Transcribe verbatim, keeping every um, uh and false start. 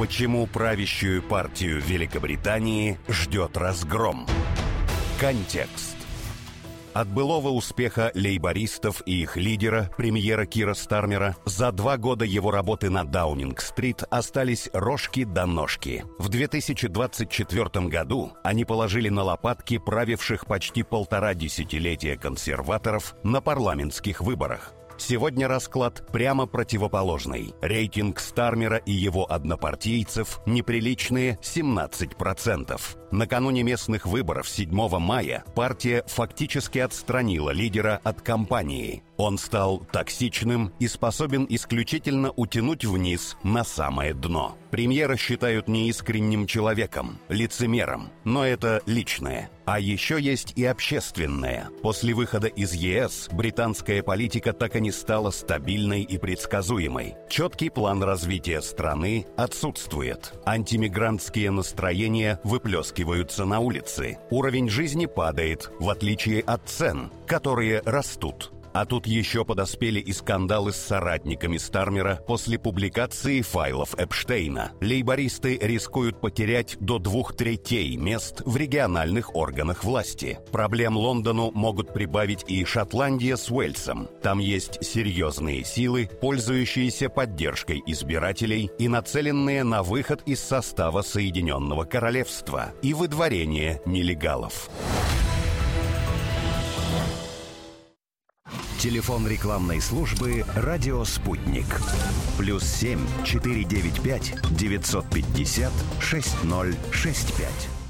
Почему правящую партию Великобритании ждет разгром? Контекст. От былого успеха лейбористов и их лидера, премьера Кира Стармера, за два года его работы на Даунинг-стрит остались рожки до ножки. В две тысячи двадцать четвёртом году они положили на лопатки правивших почти полтора десятилетия консерваторов на парламентских выборах. Сегодня расклад прямо противоположный. Рейтинг Стармера и его однопартийцев неприличные семнадцать процентов. Накануне местных выборов седьмого мая партия фактически отстранила лидера от кампании. Он стал токсичным и способен исключительно утянуть вниз на самое дно. Премьера считают неискренним человеком, лицемером, но это личное. А еще есть и общественное. После выхода из ЕС британская политика так и не стала стабильной и предсказуемой. Четкий план развития страны отсутствует. Антимигрантские настроения выплескиваются на улицы. Уровень жизни падает, в отличие от цен, которые растут. А тут еще подоспели и скандалы с соратниками Стармера после публикации файлов Эпштейна. Лейбористы рискуют потерять до двух третей мест в региональных органах власти. Проблем Лондону могут прибавить и Шотландия с Уэльсом. Там есть серьезные силы, пользующиеся поддержкой избирателей и нацеленные на выход из состава Соединенного Королевства и выдворение нелегалов. Телефон рекламной службы «Радио Спутник». Плюс семь четыре девять пять девятьсот пятьдесят шесть ноль шесть пять.